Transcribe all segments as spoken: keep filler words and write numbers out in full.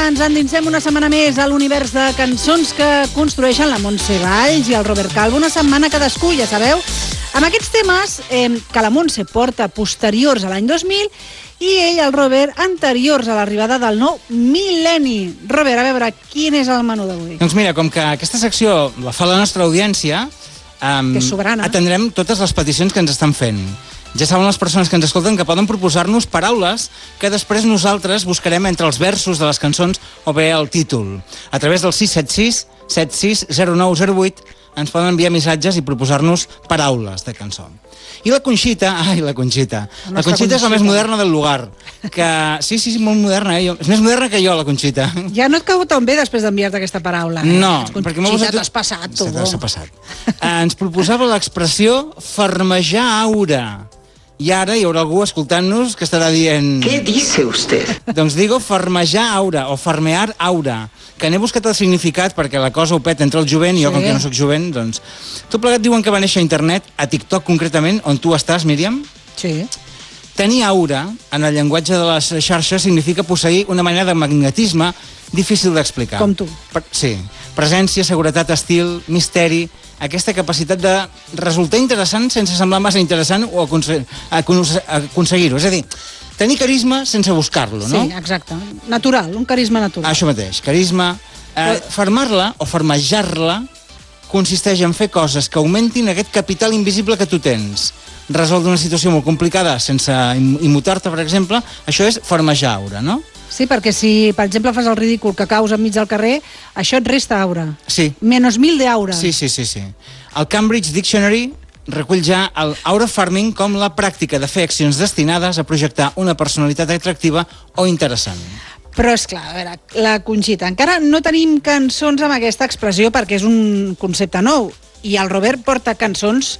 ens endinsem una setmana més a l'univers de cançons que construeixen la Montse Valls i el Robert Calvo, una setmana cadascú, ja sabeu, amb aquests temes eh, que la Montse porta posteriors a l'any dos mil i ell, el Robert, anteriors a l'arribada del nou mil·lenni. Robert, a veure, quin és el menú d'avui? Doncs mira, com que aquesta secció la fa la nostra audiència, um, que és soberana, atendrem totes les peticions que ens estan fent. Ja saben les persones que ens escolten que poden proposar-nos paraules que després nosaltres buscarem entre els versos de les cançons o bé el títol. A través del sis set sis, set sis zero nou zero vuit ens poden enviar missatges i proposar-nos paraules de cançó. I la Conxita, ai, la Conxita, la Conxita és la més moderna del lugar, que sí, sí, sí, molt moderna, eh? És més moderna que jo, la Conxita. Ja no et cau tan bé després d'enviar-te aquesta paraula, eh? No, perquè Conxita, t'has passat, tu. T'has passat. Ens proposava l'expressió farmejar aura. I ara hi haurà algú escoltant-nos que estarà dient... Què dice usted? Doncs digo farmejar aura o farmear aura, que n'he buscat el significat perquè la cosa ho peta entre el jovent i jo, com que no sóc jovent, doncs... Tot plegat diuen que va néixer a internet, a TikTok concretament, on tu estàs, Míriam? Sí. Tenir aura, en el llenguatge de les xarxes, significa posseir una manera de magnetisme difícil d'explicar. Com tu. Per, sí. Presència, seguretat, estil, misteri, aquesta capacitat de resultar interessant sense semblar massa interessant o aconseguir-ho. És a dir, tenir carisma sense buscar-lo, no? Sí, exacte. Natural, un carisma natural. Això mateix, carisma. Eh, Fermar-la o fermejar-la consisteix en fer coses que augmentin aquest capital invisible que tu tens. Resoldre una situació molt complicada sense immutar-te, per exemple, això és fermejar aura, no? Sí, perquè si, per exemple, fas el ridícul que caus enmig del carrer, això et resta aura. Sí. Menos mil d'aura. Sí, sí, sí, sí. El Cambridge Dictionary recull ja el aura farming com la pràctica de fer accions destinades a projectar una personalitat atractiva o interessant. Però, és clar, a veure, la Conxita, encara no tenim cançons amb aquesta expressió perquè és un concepte nou. I el Robert porta cançons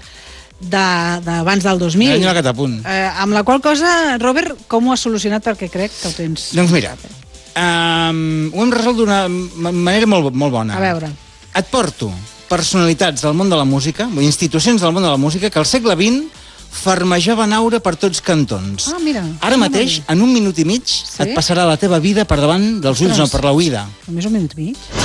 d'abans del dos mil. L'any que t'apunt. Eh, amb la qual cosa, Robert, com ho has solucionat? Perquè crec que ho tens... Doncs mira, um, ho hem resolt d'una manera molt, molt bona. A veure. Et porto personalitats del món de la música, institucions del món de la música, que al segle vint farmejaven aura per tots cantons. Ah, mira. Ara mateix, en un minut i mig, sí? et passarà la teva vida per davant dels ulls, no, per l'oïda. Només un minut i mig?